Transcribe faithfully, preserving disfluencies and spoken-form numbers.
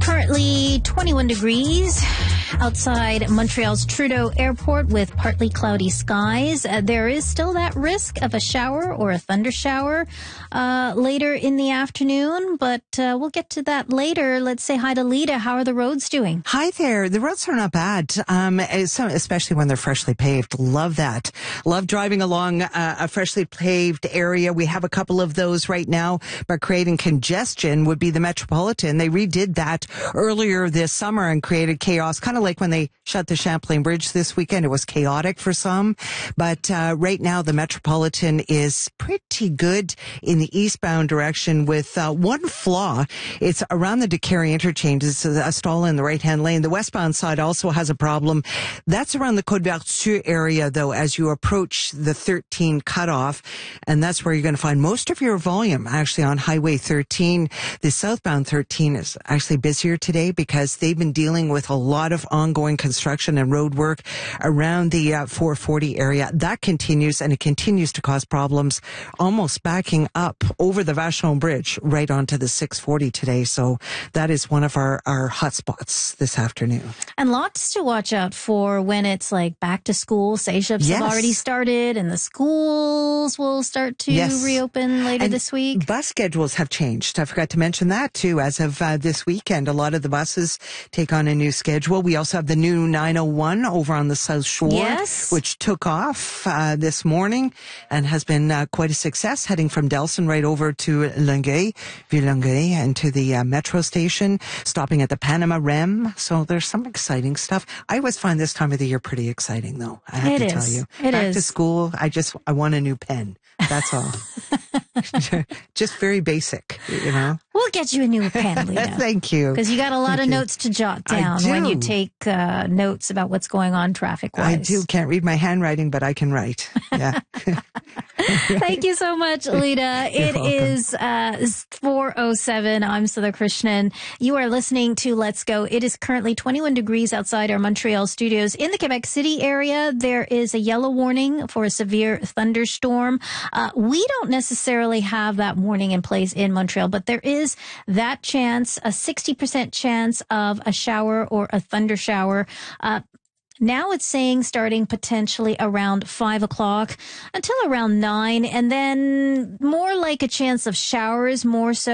Currently twenty-one degrees outside Montreal's Trudeau Airport with partly cloudy skies. Uh, there is still that risk of a shower or a thunder shower uh, later in the afternoon, but uh, we'll get to that later. Let's say hi to Lita. How are the roads doing? Hi there. The roads are not bad, um, especially when they're freshly paved. Love that. Love driving along uh, a freshly paved area. We have a couple of those right now, but creating congestion would be the Metropolitan. They redid that earlier this summer and created chaos, kind of like when they shut the Champlain Bridge this weekend. It was chaotic for some, but uh, right now the Metropolitan is pretty good in the eastbound direction with uh, one flaw. It's around the DeCarry interchange. It's a stall in the right-hand lane. The westbound side also has a problem. That's around the Côte Vertu area, though, as you approach the thirteen cutoff, and that's where you're going to find most of your volume, actually, on Highway thirteen. The southbound thirteen is actually busier today because they've been dealing with a lot of ongoing construction and road work around the uh, four forty area. That continues, and it continues to cause problems, almost backing up over the Vachon Bridge right onto the six forty today. So that is one of our, our hot spots this afternoon. And lots to watch out for when it's like back to school. Seichefs Yes. have already started, and the schools will start to Yes. reopen later And this week. Bus schedules have changed. I forgot to mention that too. As of uh, this weekend, a lot of the buses take on a new schedule. We also have the new nine oh one over on the South Shore, Yes. which took off uh, this morning and has been uh, quite a success, heading from Delson right over to Longueuil, Vieux-Longueuil, and to the uh, metro station, stopping at the Panama Rem. So there's some exciting stuff. I always find this time of the year pretty exciting, though. I have It to is. tell you. It Back is. to school, I just I want a new pen. That's all. Just very basic, you know. We'll get you a new pen, Lita. Thank you. Because you got a lot Thank of you. notes to jot I down when you do. take uh, notes about what's going on traffic-wise. I do. Can't read my handwriting, but I can write. Yeah. Thank you so much, Lita. It welcome. is uh, four oh seven. I'm Sudha Krishnan. You are listening to Let's Go. It is currently twenty-one degrees outside our Montreal studios. In the Quebec City area, there is a yellow warning for a severe thunderstorm. Uh, we don't necessarily have that warning in place in Montreal, but there is that chance, a sixty percent chance of a shower or a thunder shower. Uh, Now it's saying starting potentially around five o'clock until around nine, and then more like a chance of showers, more so